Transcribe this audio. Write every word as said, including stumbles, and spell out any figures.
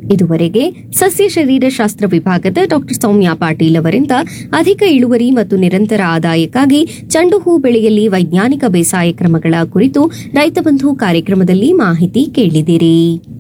ಇದುವರೆಗೆ ಸಸ್ಯ ಶರೀರಶಾಸ್ತ್ರ ವಿಭಾಗದ ಡಾಕ್ಟರ್ ಸೌಮ್ಯ ಪಾಟೀಲ್ ಅವರಿಂದ ಅಧಿಕ ಇಳುವರಿ ಮತ್ತು ನಿರಂತರ ಆದಾಯಕ್ಕಾಗಿ ಚೆಂಡು ಹೂ ಬೆಳೆಯಲ್ಲಿ ವೈಜ್ಞಾನಿಕ ಬೇಸಾಯ ಕ್ರಮಗಳ ಕುರಿತು ರೈತ ಬಂಧು ಕಾರ್ಯಕ್ರಮದಲ್ಲಿ ಮಾಹಿತಿ ಕೇಳಿದಿರಿ.